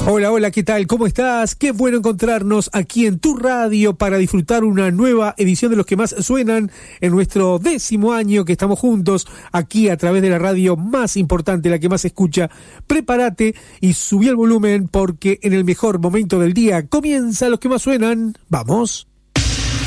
Hola, hola, ¿qué tal? ¿Cómo estás? Qué bueno encontrarnos aquí en tu radio para disfrutar una nueva edición de Los que más suenan en nuestro 10º año que estamos juntos aquí a través de la radio más importante, la que más se escucha. Prepárate y subí el volumen porque en el mejor momento del día comienza Los que más suenan. ¡Vamos!